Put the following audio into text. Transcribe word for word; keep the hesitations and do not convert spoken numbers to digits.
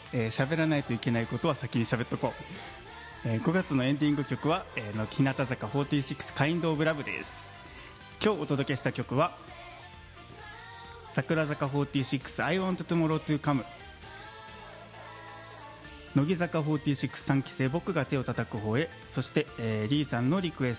えー、喋らないといけないことは先に喋っとこう、えー、ごがつのエンディング曲は、えー、の日向坂フォーティーシックス Kind of Love です。今日お届けした曲は桜坂フォーティーシックス I Want Tomorrow to Come、 乃木坂フォーティーシックスさんき生僕が手を叩く方へ、そして、えー、リーさんのリクエスト